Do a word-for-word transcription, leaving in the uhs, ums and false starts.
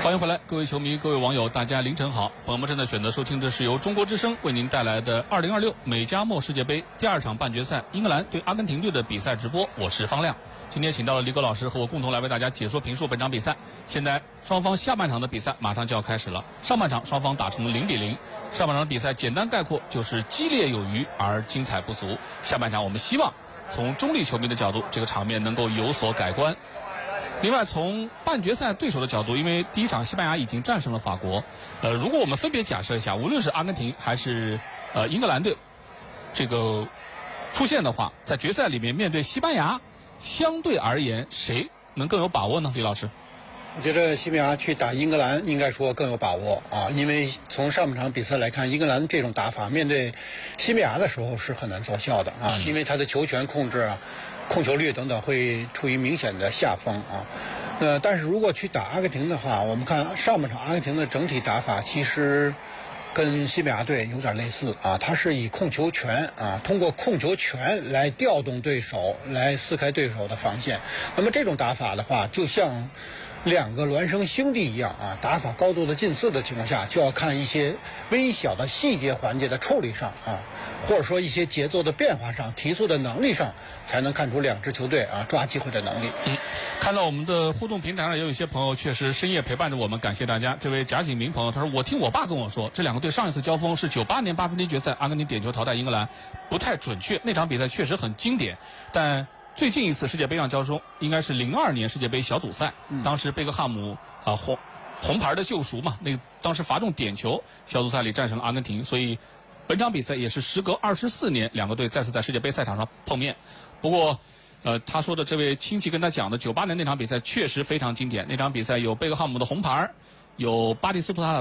欢迎回来，各位球迷、各位网友，大家凌晨好。朋友们正在选择收听的是由中国之声为您带来的二零二六美加墨世界杯第二场半决赛英格兰对阿根廷队的比赛直播。我是方亮，今天请到了李戈老师和我共同来为大家解说评述本场比赛。现在双方下半场的比赛马上就要开始了，上半场双方打成了零比零。上半场的比赛简单概括就是激烈有余而精彩不足。下半场我们希望从中立球迷的角度，这个场面能够有所改观。另外，从半决赛对手的角度，因为第一场西班牙已经战胜了法国，呃，如果我们分别假设一下，无论是阿根廷还是呃英格兰队这个出现的话，在决赛里面面对西班牙，相对而言谁能更有把握呢？李老师， 我觉得西班牙去打英格兰应该说更有把握啊，因为从上半场比赛来看，英格兰这种打法面对西班牙的时候是很难奏效的啊，因为他的球权控制啊。控球率等等会处于明显的下风啊，呃，但是如果去打阿根廷的话，我们看上半场阿根廷的整体打法其实跟西班牙队有点类似啊，它是以控球权啊，通过控球权来调动对手，来撕开对手的防线。那么这种打法的话，就像两个孪生兄弟一样啊，打法高度的近似的情况下，就要看一些微小的细节环节的处理上啊，或者说一些节奏的变化上、提速的能力上，才能看出两支球队啊抓机会的能力。 嗯，看到我们的互动平台上也有一些朋友确实深夜陪伴着我们，感谢大家。这位贾景明朋友他说：“我听我爸跟我说，这两个队上一次交锋是九八年八分之一决赛，阿根廷点球淘汰英格兰，不太准确。那场比赛确实很经典，但。”最近一次世界杯上交锋应该是零二年世界杯小组赛，嗯、当时贝克汉姆啊、呃、红红牌的救赎嘛，那个当时罚中点球，小组赛里战胜了阿根廷，所以本场比赛也是时隔二十四年，两个队再次在世界杯赛场上碰面。不过，呃，他说的这位亲戚跟他讲的，九八年那场比赛确实非常经典，那场比赛有贝克汉姆的红牌，有巴蒂斯图塔